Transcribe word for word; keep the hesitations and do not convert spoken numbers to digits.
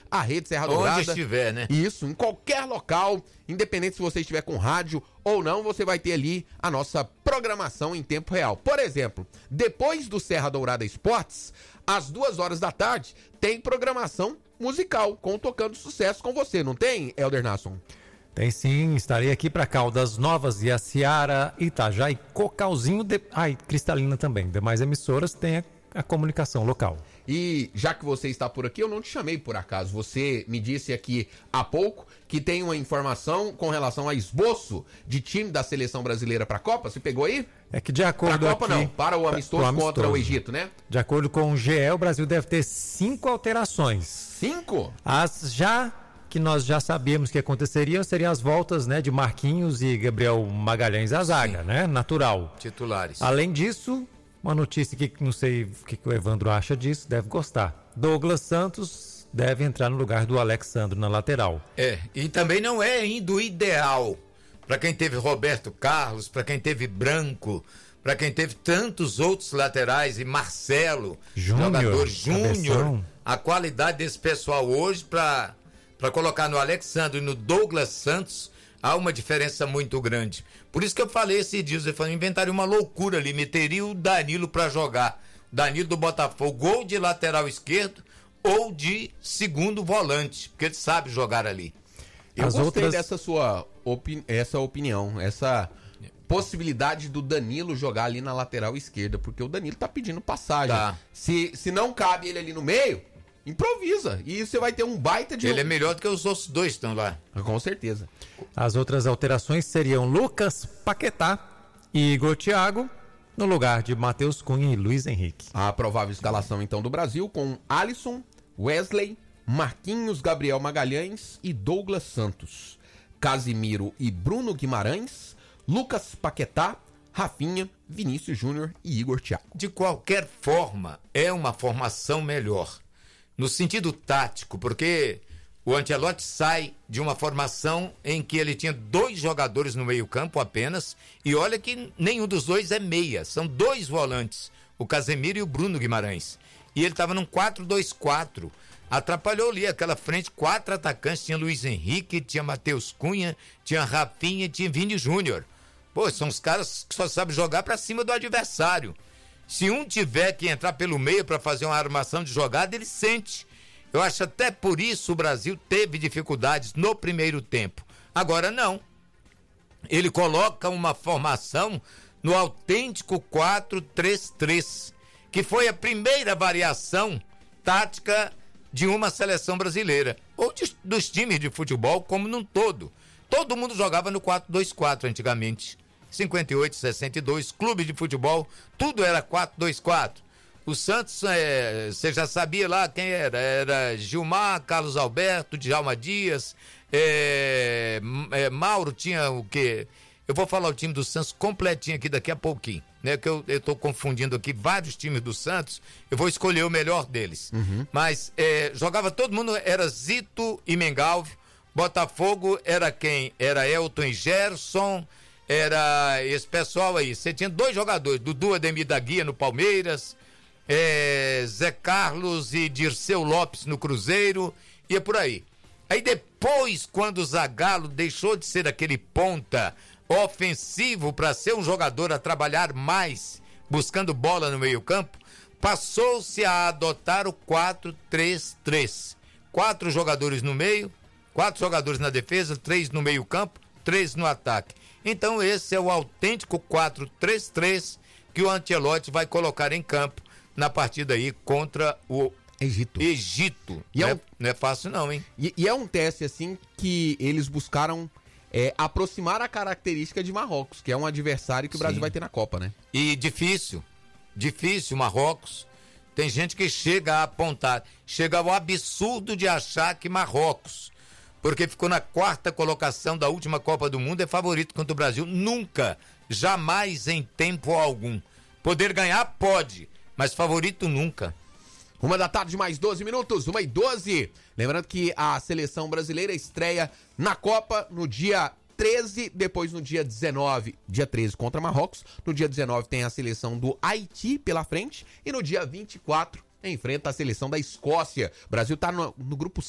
a Rede Serra Dourada. Onde estiver, né? Isso, em qualquer local, independente se você estiver com rádio ou não, você vai ter ali a nossa programação em tempo real. Por exemplo, depois do Serra Dourada Esportes, às duas horas da tarde, tem programação musical com Tocando Sucesso com você, não tem, Elder Nasson? Tem sim, estarei aqui para Caldas Novas, Iaciara, Itajá e Cocalzinho, de... ai, Cristalina também. Demais emissoras têm a, a comunicação local. E já que você está por aqui, eu não te chamei por acaso. Você me disse aqui há pouco que tem uma informação com relação a esboço de time da seleção brasileira para a Copa. Você pegou aí? É que de acordo Pra Copa aqui, não, para o amistoso, amistoso contra o Egito, né? De acordo com o G E, o Brasil deve ter cinco alterações. Cinco? As já que nós já sabíamos que aconteceriam seriam as voltas, né, de Marquinhos e Gabriel Magalhães à zaga, né? Natural. Titulares. Além disso, uma notícia que não sei o que o Evandro acha disso, deve gostar. Douglas Santos deve entrar no lugar do Alexandre na lateral. É, e também não é ainda o ideal para quem teve Roberto Carlos, para quem teve Branco, para quem teve tantos outros laterais e Marcelo, Júnior, jogador Júnior. Cabeção. A qualidade desse pessoal hoje para para colocar no Alexandre e no Douglas Santos há uma diferença muito grande. Por isso que eu falei esses dias, eu falei, inventaria uma loucura ali, meteria o Danilo para jogar. Danilo do Botafogo, ou de lateral esquerdo ou de segundo volante, porque ele sabe jogar ali. Eu As gostei outras... dessa sua opi... essa opinião, essa possibilidade do Danilo jogar ali na lateral esquerda, porque o Danilo tá pedindo passagem. Tá. Se, se não cabe ele ali no meio, improvisa. E você vai ter um baita de... Ele é melhor do que os outros dois que estão lá. Com certeza. As outras alterações seriam Lucas Paquetá e Igor Thiago no lugar de Matheus Cunha e Luiz Henrique. A provável escalação então do Brasil com Alisson, Wesley, Marquinhos, Gabriel Magalhães e Douglas Santos, Casimiro e Bruno Guimarães, Lucas Paquetá, Rafinha, Vinícius Júnior e Igor Thiago. De qualquer forma, é uma formação melhor. No sentido tático, porque o Ancelotti sai de uma formação em que ele tinha dois jogadores no meio-campo apenas, e olha que nenhum dos dois é meia, são dois volantes, o Casemiro e o Bruno Guimarães. E ele estava num quatro dois quatro. Atrapalhou ali aquela frente, quatro atacantes, tinha Luiz Henrique, tinha Matheus Cunha, tinha Rafinha e tinha Vini Júnior. Pô, são os caras que só sabem jogar para cima do adversário. Se um tiver que entrar pelo meio para fazer uma armação de jogada, ele sente. Eu acho até por isso o Brasil teve dificuldades no primeiro tempo. Agora não. Ele coloca uma formação no autêntico quatro três três, que foi a primeira variação tática de uma seleção brasileira, ou de, dos times de futebol como num todo. Todo mundo jogava no quatro dois quatro antigamente. cinquenta e oito, sessenta e dois, clube de futebol, tudo era quatro dois quatro. O Santos, é, você já sabia lá quem era? Era Gilmar, Carlos Alberto, Djalma Dias, é, é, Mauro tinha o quê? Eu vou falar o time do Santos completinho aqui daqui a pouquinho, né? Que eu, eu tô confundindo aqui vários times do Santos, eu vou escolher o melhor deles. Uhum. Mas é, jogava todo mundo, era Zito e Mengalvio. Botafogo era quem? Era Elton e Gerson, era esse pessoal aí. Você tinha dois jogadores, Dudu Ademir da Guia no Palmeiras, é, Zé Carlos e Dirceu Lopes no Cruzeiro, ia por aí. Aí depois, quando o Zagallo deixou de ser aquele ponta ofensivo para ser um jogador a trabalhar mais, buscando bola no meio-campo, passou-se a adotar o quatro três três. Quatro jogadores no meio, quatro jogadores na defesa, três no meio-campo, três no ataque. Então esse é o autêntico quatro três três que o Ancelotti vai colocar em campo na partida aí contra o Egito. Egito. E não, é é, um... não é fácil não, hein? E, e é um teste assim que eles buscaram é, aproximar a característica de Marrocos, que é um adversário que o Brasil Sim. vai ter na Copa, né? E difícil, difícil, Marrocos. Tem gente que chega a apontar, chega ao absurdo de achar que Marrocos, porque ficou na quarta colocação da última Copa do Mundo, é favorito contra o Brasil. Nunca, jamais em tempo algum. Poder ganhar pode, mas favorito nunca. Uma da tarde, mais doze minutos, uma e doze. Lembrando que a seleção brasileira estreia na Copa no dia treze, depois no dia dezenove, dia treze contra Marrocos. No dia dezenove tem a seleção do Haiti pela frente e no dia vinte e quatro enfrenta a seleção da Escócia. O Brasil tá no, no grupo